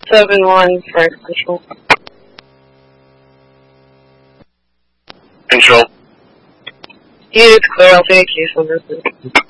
7-1 for control. Control. Yeah, it's clear. I'll take a case on this.